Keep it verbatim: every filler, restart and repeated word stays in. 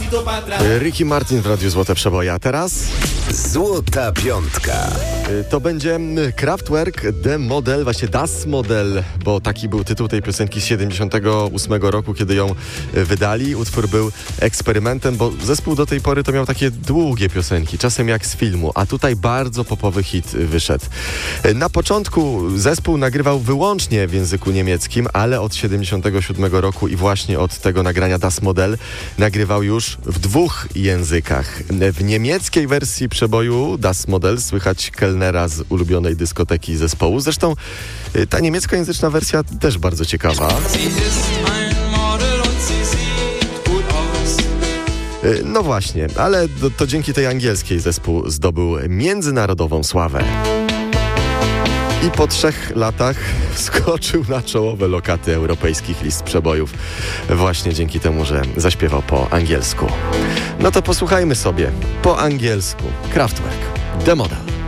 Ricky Martin w Radiu Złote Przeboje, a teraz... Złota Piątka. To będzie Kraftwerk, The Model, właśnie Das Model, bo taki był tytuł tej piosenki z siedemdziesiątego ósmego roku, kiedy ją wydali. Utwór był eksperymentem, bo zespół do tej pory to miał takie długie piosenki, czasem jak z filmu, a tutaj bardzo popowy hit wyszedł. Na początku zespół nagrywał wyłącznie w języku niemieckim, ale od siedemdziesiątego siódmego roku i właśnie od tego nagrania Das Model nagrywał już w dwóch językach. W niemieckiej wersji przeboju Das Model słychać kelnera z ulubionej dyskoteki zespołu. Zresztą ta niemieckojęzyczna wersja też bardzo ciekawa. No właśnie, ale to, to dzięki tej angielskiej zespół zdobył międzynarodową sławę. I po trzech latach wskoczył na czołowe lokaty europejskich list przebojów. Właśnie dzięki temu, że zaśpiewał po angielsku. No to posłuchajmy sobie po angielsku Kraftwerk, The Model.